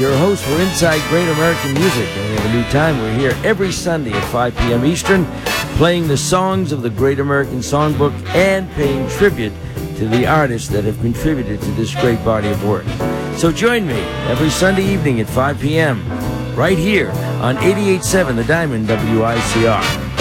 your host for Inside Great American Music. And we have a new time. We're here every Sunday at 5 p.m. Eastern, playing the songs of the Great American Songbook and paying tribute to the artists that have contributed to this great body of work. So join me every Sunday evening at 5 p.m. right here on 88.7 The Diamond WICR.